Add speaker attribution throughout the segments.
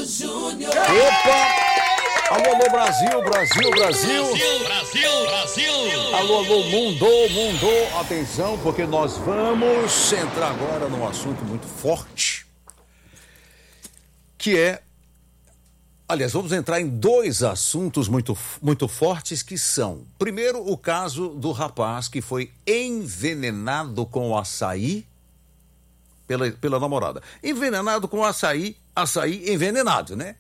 Speaker 1: Júnior.
Speaker 2: Opa! Alô, alô, Brasil, Brasil, Brasil. Alô, alô, mundo. Atenção, porque nós vamos entrar agora num assunto muito forte, que é... Aliás, vamos entrar em dois assuntos muito fortes, que são... Primeiro, o caso do rapaz que foi envenenado com açaí pela namorada. Envenenado com açaí envenenado, né?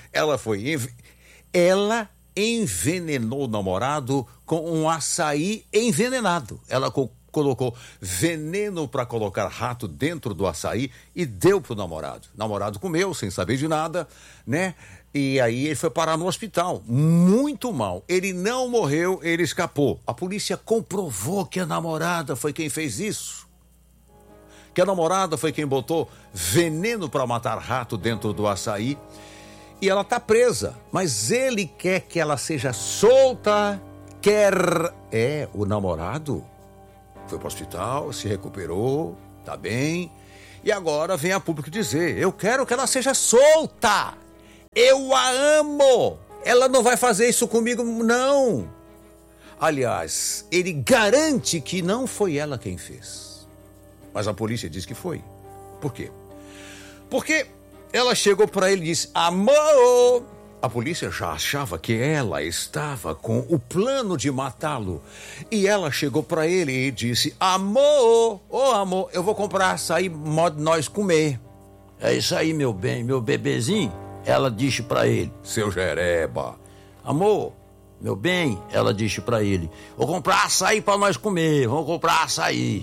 Speaker 2: Ela envenenou o namorado com um açaí envenenado. Ela colocou veneno para colocar rato dentro do açaí e deu pro namorado. O namorado comeu sem saber de nada, né? E aí ele foi parar no hospital, muito mal. Ele não morreu, ele escapou. A polícia comprovou que a namorada foi quem fez isso. Que a namorada foi quem botou veneno para matar rato dentro do açaí. E ela tá presa, mas ele quer que ela seja solta. O namorado foi pro hospital, se recuperou, tá bem. E agora vem a público dizer: eu quero que ela seja solta. Eu a amo. Ela não vai fazer isso comigo, não. Aliás, ele garante que não foi ela quem fez. Mas a polícia diz que foi. Por quê? Porque ela chegou para ele e disse: amor. A polícia já achava que ela estava com o plano de matá-lo. E ela chegou para ele e disse: amor, amor, eu vou comprar açaí, modo nós comer.
Speaker 3: É isso aí, meu bem, meu bebezinho. Ela disse pra ele:
Speaker 2: seu Jereba.
Speaker 3: Amor, meu bem, ela disse pra ele: vou comprar açaí pra nós comer, vamos comprar açaí.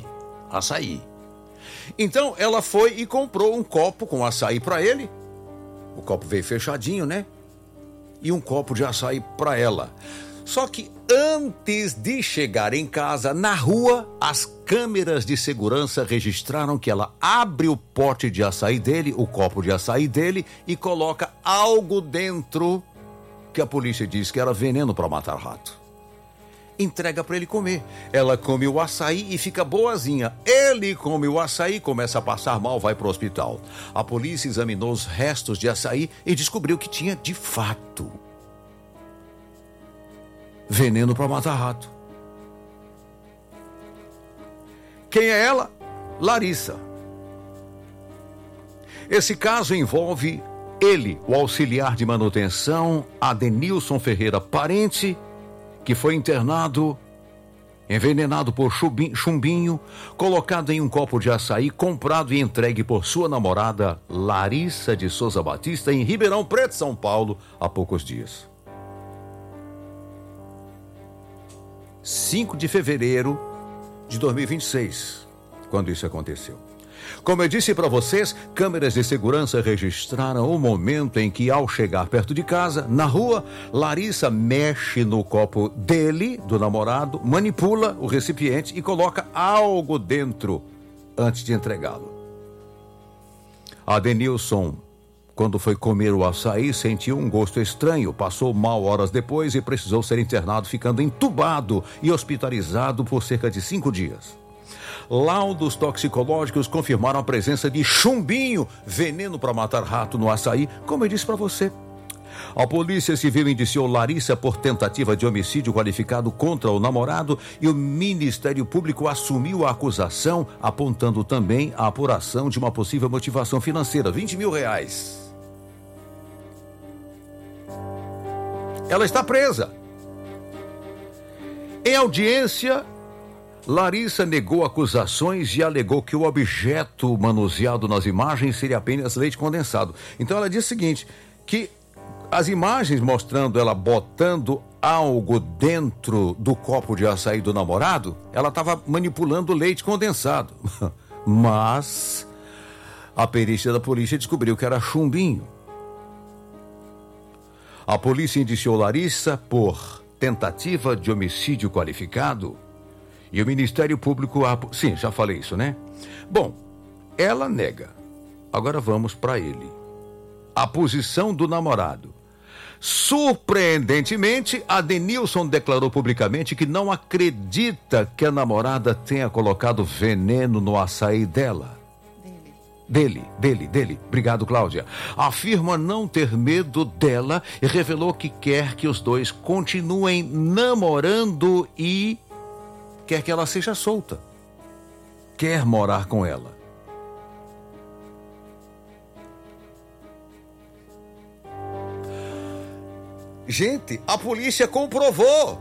Speaker 2: Então ela foi e comprou um copo com açaí pra ele. O copo veio fechadinho, né? E um copo de açaí pra ela. Só que antes de chegar em casa, na rua, as câmeras de segurança registraram que ela abre o pote de açaí dele, o copo de açaí dele, e coloca algo dentro que a polícia diz que era veneno para matar rato. Entrega para ele comer. Ela come o açaí e fica boazinha. Ele come o açaí, começa a passar mal, vai para o hospital. A polícia examinou os restos de açaí e descobriu que tinha, de fato, veneno para matar rato. Quem é ela? Larissa. Esse caso envolve ele, o auxiliar de manutenção, Adenilson Ferreira, parente, que foi internado, envenenado por chumbinho, colocado em um copo de açaí, comprado e entregue por sua namorada, Larissa de Souza Batista, em Ribeirão Preto, São Paulo, há poucos dias. 5 de fevereiro de 2026, quando isso aconteceu. Como eu disse para vocês, câmeras de segurança registraram o momento em que, ao chegar perto de casa, na rua, Larissa mexe no copo dele, do namorado, manipula o recipiente e coloca algo dentro antes de entregá-lo. Adenilson, quando foi comer o açaí, sentiu um gosto estranho, passou mal horas depois e precisou ser internado, ficando entubado e hospitalizado por cerca de 5 dias. Laudos toxicológicos confirmaram a presença de chumbinho, veneno para matar rato, no açaí, como eu disse para você. A Polícia Civil indiciou Larissa por tentativa de homicídio qualificado contra o namorado e o Ministério Público assumiu a acusação, apontando também a apuração de uma possível motivação financeira, R$20 mil. Ela está presa. Em audiência, Larissa negou acusações e alegou que o objeto manuseado nas imagens seria apenas leite condensado. Então ela disse o seguinte, que as imagens mostrando ela botando algo dentro do copo de açaí do namorado, ela estava manipulando leite condensado. Mas a perícia da polícia descobriu que era chumbinho. A polícia indiciou Larissa por tentativa de homicídio qualificado. E o Ministério Público... Sim, já falei isso, né? Bom, ela nega. Agora vamos para ele. A posição do namorado. Surpreendentemente, Adenilson declarou publicamente que não acredita que a namorada tenha colocado veneno no açaí dela. dele. Obrigado, Cláudia. Afirma não ter medo dela e revelou que quer que os dois continuem namorando e quer que ela seja solta. Quer morar com ela. Gente, a polícia comprovou.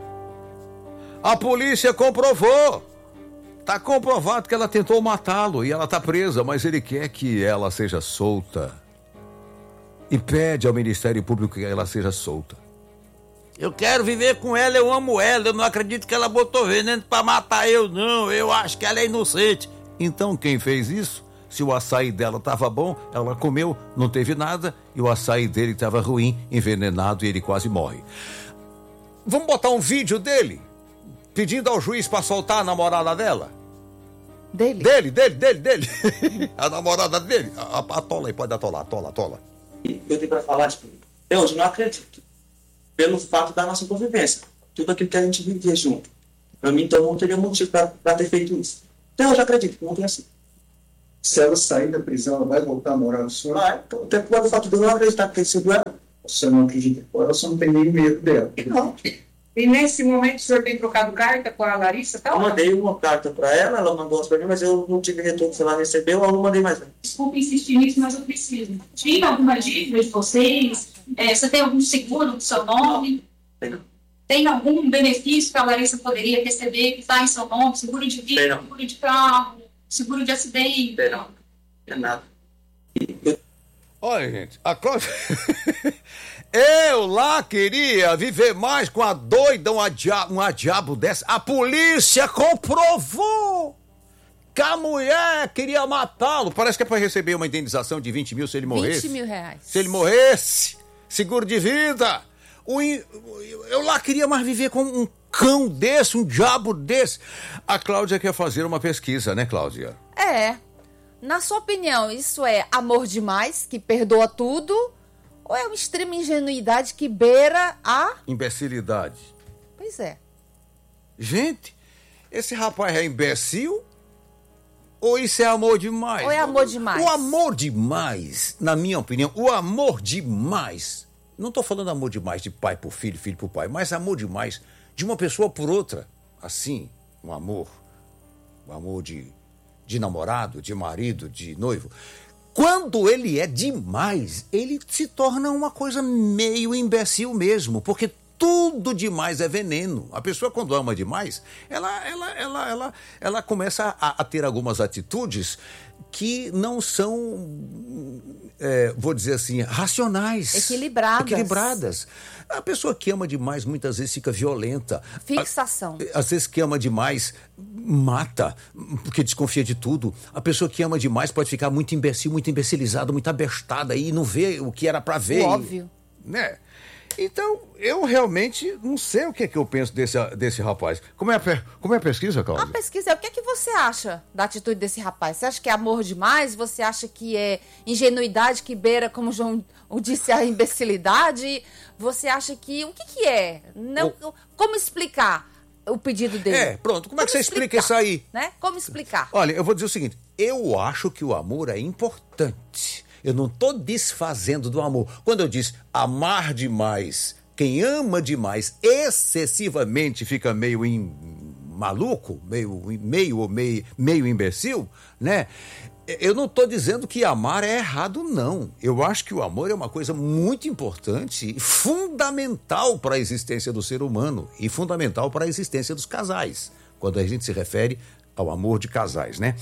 Speaker 2: Tá comprovado que ela tentou matá-lo e ela tá presa, mas ele quer que ela seja solta. E pede ao Ministério Público que ela seja solta.
Speaker 3: Eu quero viver com ela, eu amo ela, eu não acredito que ela botou veneno pra matar eu, não. Eu acho que ela é inocente.
Speaker 2: Então quem fez isso? Se o açaí dela estava bom, ela comeu, não teve nada, e o açaí dele estava ruim, envenenado, e ele quase morre. Vamos botar um vídeo dele, pedindo ao juiz para soltar a namorada dela? Dele. A namorada dele. Atola aí, pode atolar, atola.
Speaker 1: Eu tenho para falar, tipo, eu não acredito. Pelo fato da nossa convivência. Tudo aquilo que a gente vivia junto. Para mim, então, não teria motivo para ter feito isso. Então, eu já acredito que não tem assim.
Speaker 4: Se ela sair da prisão, ela vai voltar a morar no senhor?
Speaker 1: Vai. Então, até pelo fato de eu não acreditar que tem sido ela.
Speaker 4: Você não acredita que ela, só não tem nem medo dela.
Speaker 1: Não.
Speaker 5: E nesse momento o senhor tem trocado carta com a Larissa? Tá?
Speaker 1: Eu mandei uma carta para ela mandou as para mim, mas eu não tive retorno se ela recebeu, eu não mandei mais.
Speaker 6: Desculpa insistir nisso, mas eu preciso. Tinha alguma dívida de vocês? Você tem algum seguro do seu nome? Tem algum benefício que a Larissa poderia receber que está em seu nome? Seguro de vida, seguro de carro, seguro de acidente?
Speaker 1: Não é nada.
Speaker 2: Olha, gente, a Cláudia... Eu lá queria viver mais com a doida, uma diabo dessa. A polícia comprovou que a mulher queria matá-lo. Parece que é para receber uma indenização de 20 mil se ele morresse.
Speaker 7: 20 mil reais.
Speaker 2: Se ele morresse, seguro de vida. Eu lá queria mais viver com um cão desse, um diabo desse. A Cláudia quer fazer uma pesquisa, né, Cláudia?
Speaker 7: É. Na sua opinião, isso é amor demais, que perdoa tudo? Ou é uma extrema ingenuidade que beira a...
Speaker 2: imbecilidade.
Speaker 7: Pois é.
Speaker 2: Gente, esse rapaz é imbecil? Ou isso é amor demais?
Speaker 7: Ou é amor demais?
Speaker 2: O amor demais, na minha opinião, o amor demais... Não estou falando amor demais de pai por filho, filho por pai, mas amor demais de uma pessoa por outra. Assim, um amor de namorado, de marido, de noivo... Quando ele é demais, ele se torna uma coisa meio imbecil mesmo, porque tudo demais é veneno. A pessoa, quando ama demais, ela começa a ter algumas atitudes que não são, vou dizer assim, racionais. Equilibradas. A pessoa que ama demais muitas vezes fica violenta.
Speaker 7: Fixação.
Speaker 2: Às vezes que ama demais mata, porque desconfia de tudo. A pessoa que ama demais pode ficar muito imbecil, muito imbecilizada, muito abestada e não vê o que era para ver.
Speaker 7: Óbvio.
Speaker 2: Né? Então, eu realmente não sei o que é que eu penso desse rapaz. Como é a pesquisa, Cláudia?
Speaker 7: A pesquisa é o que é que você acha da atitude desse rapaz? Você acha que é amor demais? Você acha que é ingenuidade que beira, como o João disse, a imbecilidade? Você acha que... O que é? Não, como explicar o pedido dele?
Speaker 2: Pronto. Como é que você explica isso aí?
Speaker 7: Né? Como explicar?
Speaker 2: Olha, eu vou dizer o seguinte. Eu acho que o amor é importante. Eu não estou desfazendo do amor. Quando eu disse amar demais, quem ama demais excessivamente fica meio maluco, meio imbecil, né? Eu não estou dizendo que amar é errado, não. Eu acho que o amor é uma coisa muito importante e fundamental para a existência do ser humano e fundamental para a existência dos casais, quando a gente se refere ao amor de casais, né?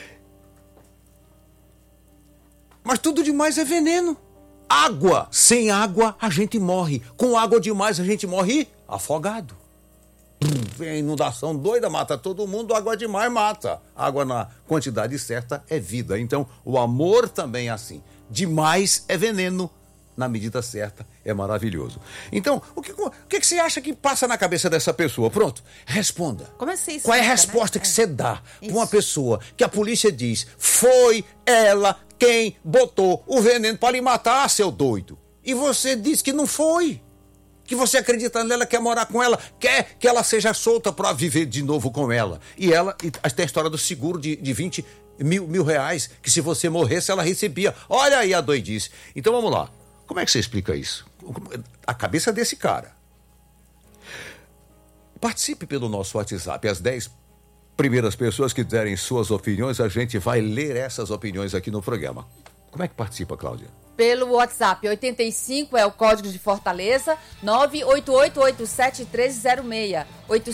Speaker 2: Mas tudo demais é veneno. Água. Sem água, a gente morre. Com água demais, a gente morre afogado. Vem a inundação doida, mata todo mundo. Água demais mata. Água na quantidade certa é vida. Então, o amor também é assim. Demais é veneno. Na medida certa, é maravilhoso. Então, o que você acha que passa na cabeça dessa pessoa? Pronto, responda.
Speaker 7: Como é que
Speaker 2: Qual é a resposta que você dá para uma pessoa que a polícia diz foi ela quem botou o veneno para lhe matar, seu doido? E você diz que não foi. Que você acredita nela, quer morar com ela, quer que ela seja solta para viver de novo com ela. E tem a história do seguro de 20 R$1.000, que se você morresse, ela recebia. Olha aí a doidice. Então vamos lá. Como é que você explica isso? A cabeça desse cara. Participe pelo nosso WhatsApp. As 10 primeiras pessoas que derem suas opiniões, a gente vai ler essas opiniões aqui no programa. Como é que participa, Cláudia?
Speaker 7: Pelo WhatsApp, 85 é o código de Fortaleza, 988871306.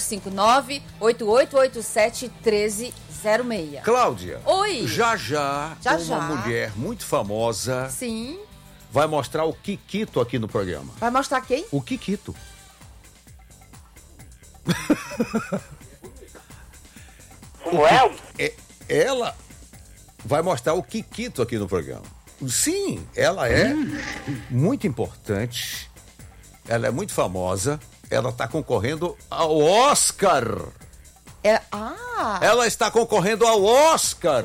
Speaker 7: 859-8887-1306.
Speaker 2: Cláudia.
Speaker 7: Oi.
Speaker 2: Já uma mulher muito famosa.
Speaker 7: Sim.
Speaker 2: Vai mostrar o Kikito aqui no programa.
Speaker 7: Vai mostrar quem?
Speaker 2: O Kikito.
Speaker 8: Como é?
Speaker 2: Ela vai mostrar o Kikito aqui no programa. Sim, ela é muito importante. Ela é muito famosa. Ela está concorrendo ao Oscar. Ela está concorrendo ao Oscar.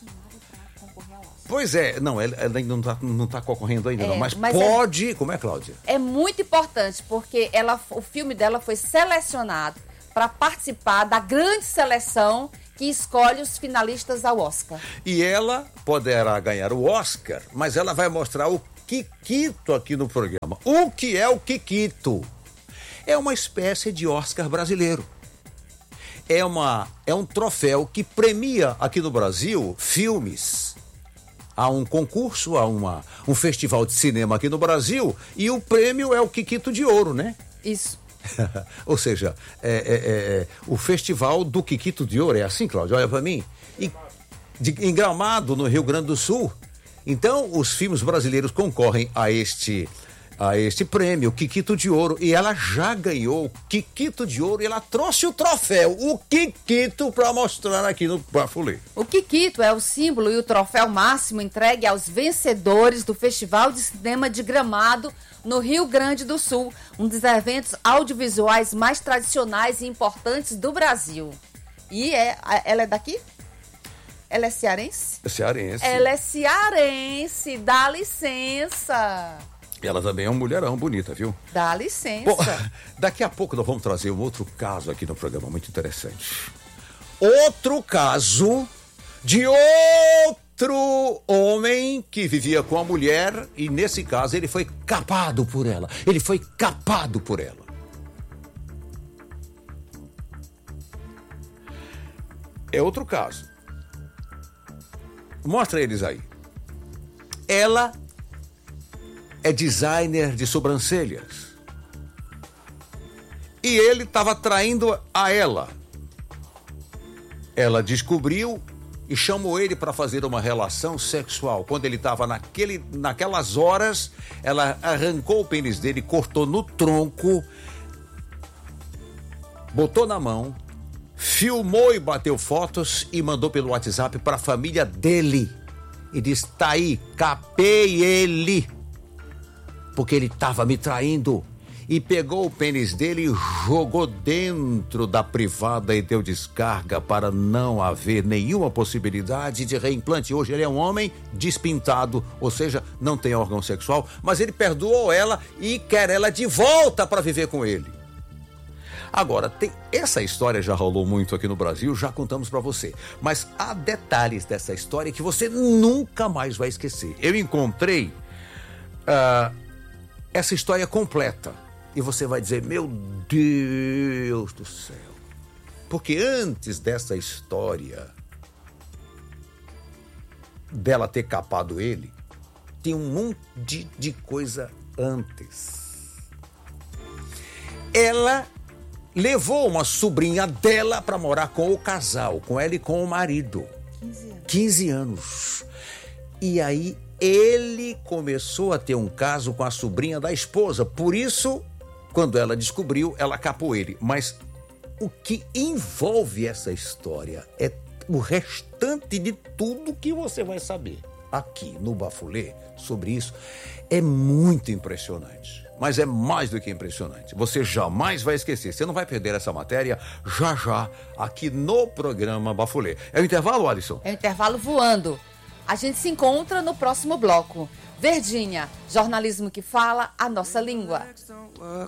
Speaker 2: Pois é, não, ela ainda não tá concorrendo ainda, não. Mas pode. Como é, Cláudia?
Speaker 7: É muito importante, porque o filme dela foi selecionado para participar da grande seleção que escolhe os finalistas ao Oscar.
Speaker 2: E ela poderá ganhar o Oscar, mas ela vai mostrar o Kikito aqui no programa. O que é o Kikito? É uma espécie de Oscar brasileiro. É um troféu que premia aqui no Brasil filmes. Há um concurso, há um festival de cinema aqui no Brasil e o prêmio é o Kikito de Ouro, né?
Speaker 7: Isso.
Speaker 2: Ou seja, o festival do Kikito de Ouro, é assim, Cláudio? Olha para mim. Em Gramado, no Rio Grande do Sul. Então, os filmes brasileiros concorrem a este prêmio, Kikito de Ouro, e ela já ganhou o Kikito de Ouro e ela trouxe o troféu, o Kikito, para mostrar aqui no Bafulê.
Speaker 7: O Kikito é o símbolo e o troféu máximo entregue aos vencedores do Festival de Cinema de Gramado, no Rio Grande do Sul, um dos eventos audiovisuais mais tradicionais e importantes do Brasil. E ela é daqui? Ela é cearense?
Speaker 2: Cearense.
Speaker 7: Ela é cearense, dá licença.
Speaker 2: Ela também é um mulherão bonita, viu?
Speaker 7: Dá licença.
Speaker 2: Bom, daqui a pouco nós vamos trazer um outro caso aqui no programa, muito interessante. Outro caso de outro homem que vivia com a mulher e, nesse caso, ele foi capado por ela. Ele foi capado por ela. É outro caso. Mostra eles aí. Ela é designer de sobrancelhas. E ele estava traindo a ela. Ela descobriu e chamou ele para fazer uma relação sexual. Quando ele estava naquelas horas, ela arrancou o pênis dele, cortou no tronco, botou na mão, filmou e bateu fotos e mandou pelo WhatsApp para a família dele. E disse: tá aí, capei ele, porque ele estava me traindo. E pegou o pênis dele e jogou dentro da privada e deu descarga para não haver nenhuma possibilidade de reimplante. Hoje ele é um homem despintado, ou seja, não tem órgão sexual, mas ele perdoou ela e quer ela de volta para viver com ele. Agora, essa história já rolou muito aqui no Brasil, já contamos para você. Mas há detalhes dessa história que você nunca mais vai esquecer. Eu encontrei essa história completa. E você vai dizer: meu Deus do céu. Porque antes dessa história dela ter capado ele, tem um monte de coisa antes. Ela levou uma sobrinha dela para morar com o casal, com ela e com o marido. 15 anos. E aí ele começou a ter um caso com a sobrinha da esposa. Por isso, quando ela descobriu, ela capou ele. Mas o que envolve essa história é o restante de tudo que você vai saber aqui no Bafulê sobre isso. É muito impressionante. Mas é mais do que impressionante. Você jamais vai esquecer. Você não vai perder essa matéria já aqui no programa Bafulê. É o intervalo, Alisson?
Speaker 7: É o intervalo voando. A gente se encontra no próximo bloco. Verdinha, jornalismo que fala a nossa língua.